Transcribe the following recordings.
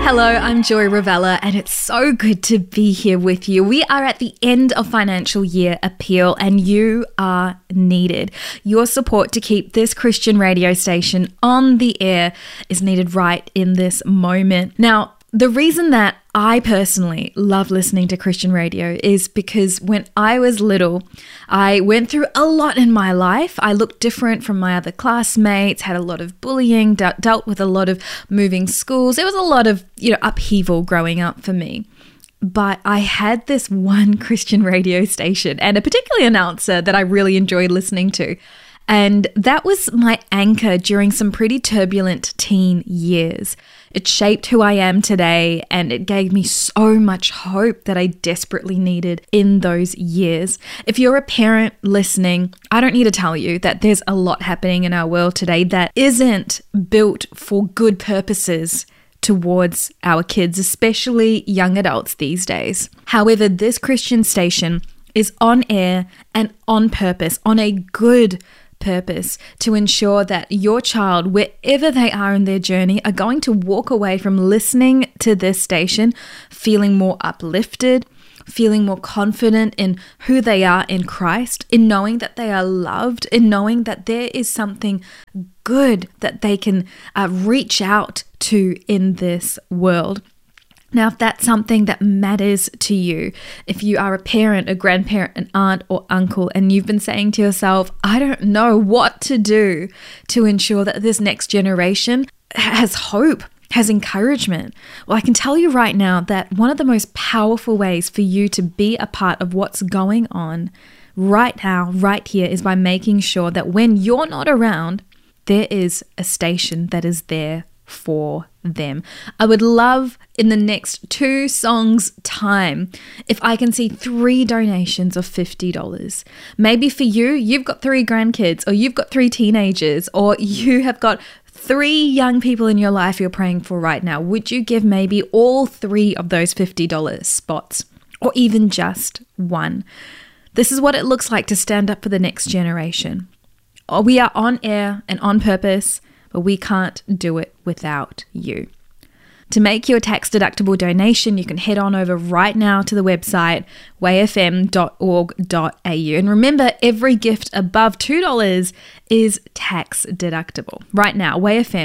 Hello, I'm Joy Ravella, and it's so good to be here with you. We are at the end of financial year appeal, and you are needed. Your support to keep this Christian radio station on the air is needed right in this moment. Now, the reason that I personally love listening to Christian radio is because when I was little, I went through a lot in my life. I looked different from my other classmates, had a lot of bullying, dealt with a lot of moving schools. There was a lot of, upheaval growing up for me. But I had this one Christian radio station and a particular announcer that I really enjoyed listening to. And that was my anchor during some pretty turbulent teen years. It shaped who I am today, and it gave me so much hope that I desperately needed in those years. If you're a parent listening, I don't need to tell you that there's a lot happening in our world today that isn't built for good purposes towards our kids, especially young adults these days. However, this Christian station is on air and on purpose, on a good purpose, to ensure that your child, wherever they are in their journey, are going to walk away from listening to this station feeling more uplifted, feeling more confident in who they are in Christ, in knowing that they are loved, in knowing that there is something good that they can reach out to in this world. Now, if that's something that matters to you, if you are a parent, a grandparent, an aunt or uncle, and you've been saying to yourself, I don't know what to do to ensure that this next generation has hope, has encouragement. Well, I can tell you right now that one of the most powerful ways for you to be a part of what's going on right now, right here, is by making sure that when you're not around, there is a station that is there for them. I would love in the next 2 songs time if I can see 3 donations of $50. Maybe for you, you've got 3 grandkids, or you've got 3 teenagers, or you have got 3 young people in your life you're praying for right now. Would you give maybe all 3 of those $50 spots, or even just 1? This is what it looks like to stand up for the next generation. We are on air and on purpose, but we can't do it without you. To make your tax-deductible donation, you can head on over right now to the website, wayfm.org.au. And remember, every gift above $2 is tax-deductible. Right now,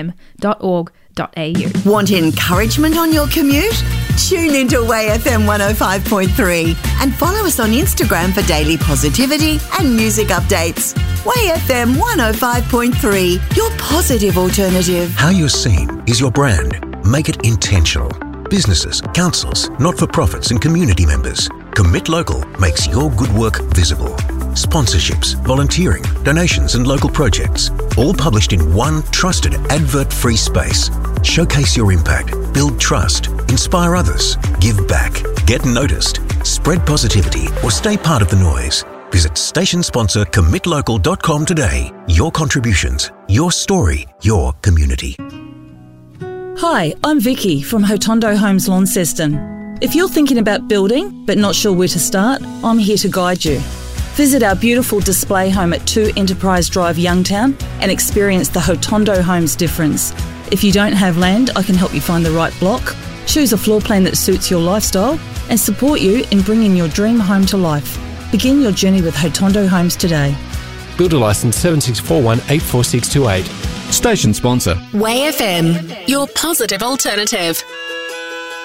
wayfm.org.au. Want encouragement on your commute? Tune into Way FM 105.3 and follow us on Instagram for daily positivity and music updates. Way FM 105.3, your positive alternative. How you're seen is your brand. Make it intentional. Businesses, councils, not-for-profits and community members. Commit Local makes your good work visible. Sponsorships, volunteering, donations and local projects. All published in one trusted advert-free space. Showcase your impact, build trust, inspire others, give back, get noticed, spread positivity or stay part of the noise. Visit station sponsor commitlocal.com today. Your contributions, your story, your community. Hi, I'm Vicky from Hotondo Homes Launceston. If you're thinking about building but not sure where to start, I'm here to guide you. Visit our beautiful display home at 2 Enterprise Drive, Youngtown, and experience the Hotondo Homes difference. If you don't have land, I can help you find the right block, choose a floor plan that suits your lifestyle, and support you in bringing your dream home to life. Begin your journey with Hotondo Homes today. Builder licence 7641 84628. Station sponsor. Way FM, your positive alternative.